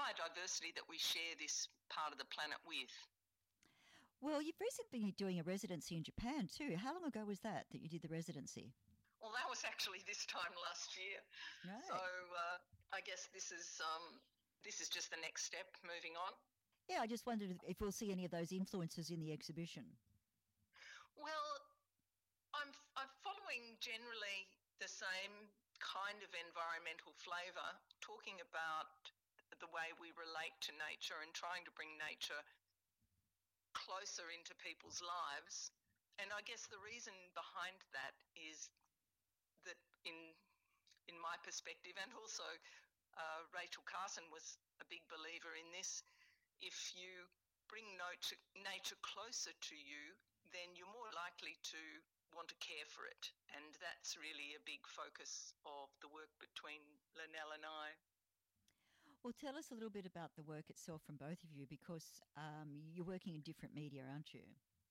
biodiversity that we share this part of the planet with. Well, you've recently been doing a residency in Japan too. How long ago was that you did the residency? Well, that was actually this time last year. Right. So I guess this is just the next step moving on. Yeah, I just wondered if we'll see any of those influences in the exhibition. Well, I'm following generally the same kind of environmental flavour, talking about the way we relate to nature and trying to bring nature closer into people's lives. And I guess the reason behind that is that in my perspective, and also Rachel Carson was a big believer in this, if you bring nature closer to you, then you're more likely to want to care for it. And that's really a big focus of the work between Lynelle and I. Well, tell us a little bit about the work itself from both of you, because you're working in different media, aren't you?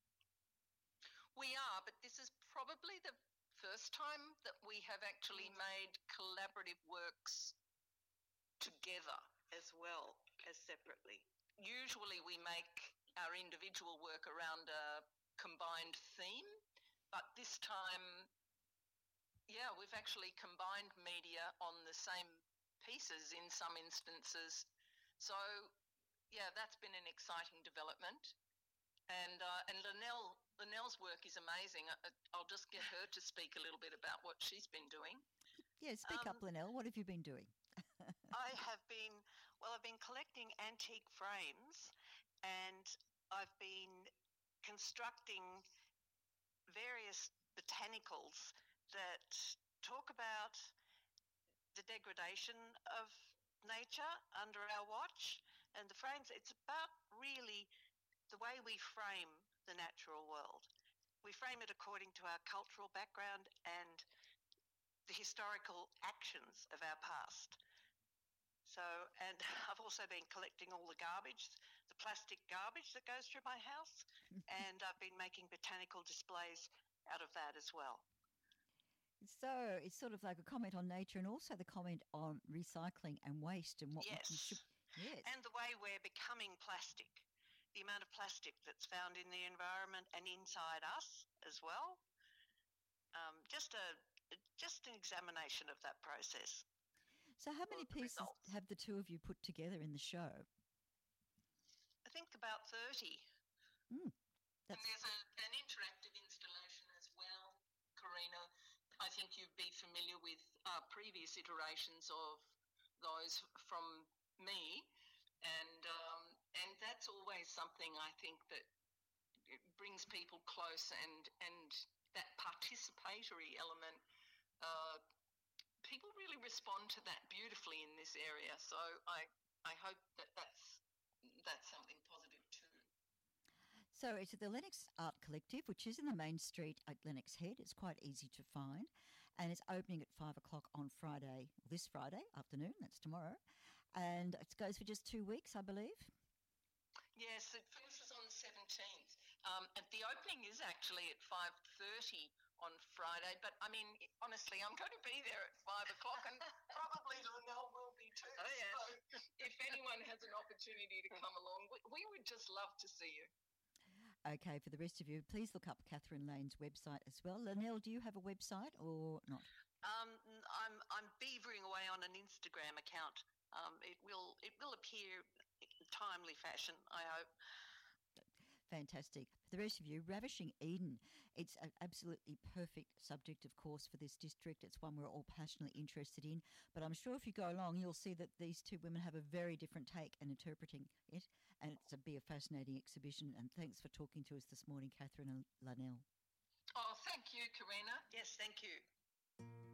We are, but this is probably the first time that we have actually made collaborative works together as well as separately. Usually we make our individual work around a combined theme, but this time, we've actually combined media on the same pieces in some instances. So, that's been an exciting development. And Lynelle's work is amazing. I'll just get her to speak a little bit about what she's been doing. Yeah, speak up, Lynelle. What have you been doing? I've been collecting antique frames, and I've been constructing various botanicals that talk about the degradation of nature under our watch. And the frames, it's about really the way we frame the natural world. We frame it according to our cultural background and the historical actions of our past. So, and I've also been collecting all the garbage, the plastic garbage that goes through my house, and I've been making botanical displays out of that as well. So it's sort of like a comment on nature and also the comment on recycling and waste and what yes. we should... Yes. And the way we're becoming plastic, the amount of plastic that's found in the environment and inside us as well. Just an examination of that process. So how many pieces have the two of you put together in the show? I think about 30. And there's an interactive installation as well, Karina. I think you'd be familiar with previous iterations of those from me, and that's always something I think that it brings people close, and that participatory element. People really respond to that beautifully in this area, so I hope that's something positive too. So it's at the Lennox Art Collective, which is in the main street at Lennox Head. It's quite easy to find, and it's opening at 5 o'clock on Friday, this Friday afternoon, that's tomorrow, and it goes for just 2 weeks, I believe. Yes, it finishes on the 17th. And the opening is actually at 5:30 on Friday, but I mean, honestly, I'm going to be there at 5 o'clock, and probably Lynelle will be too. Oh, yeah. So if anyone has an opportunity to come along, we would just love to see you. Okay, for the rest of you, please look up Catherine Lane's website as well. Lynelle, do you have a website or not? I'm beavering away on an Instagram account. It will appear in timely fashion, I hope. Fantastic. For the rest of you, Ravishing Eden. It's an absolutely perfect subject, of course, for this district. It's one we're all passionately interested in. But I'm sure if you go along, you'll see that these two women have a very different take in interpreting it. And it'll be a fascinating exhibition. And thanks for talking to us this morning, Catherine and Lynelle. Oh, thank you, Karina. Yes, thank you.